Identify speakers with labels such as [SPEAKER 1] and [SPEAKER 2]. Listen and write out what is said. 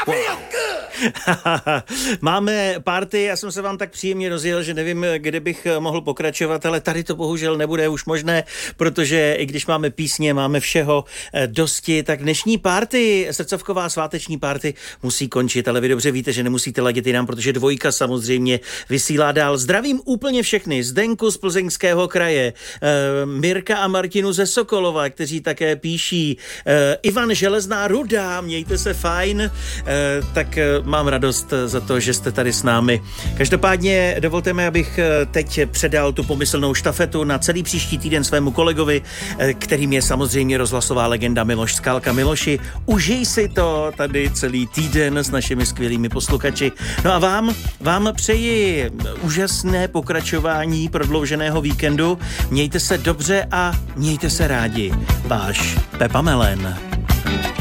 [SPEAKER 1] Máme party, já jsem se vám tak příjemně rozjel, že nevím, kde bych mohl pokračovat, ale tady to bohužel nebude už možné, protože i když máme písně, máme všeho dosti, tak dnešní party, srdcovková sváteční party musí končit, ale vy dobře víte, že nemusíte ladit jinam, protože Dvojka samozřejmě vysílá dál. Zdravím úplně všechny, Zdenku z Plzeňského kraje, Mirka a Martinu ze Sokolova, kteří také píší, Ivan Železná Ruda, mějte se fajn, tak mám radost za to, že jste tady s námi. Každopádně dovolte mi, abych teď předal tu pomyslnou štafetu na celý příští týden svému kolegovi, kterým je samozřejmě rozhlasová legenda Miloš Skalka. Miloši, užij si to tady celý týden s našimi skvělými posluchači. No a vám přeji úžasné pokračování prodlouženého víkendu. Mějte se dobře a mějte se rádi. Váš Pepa Melen.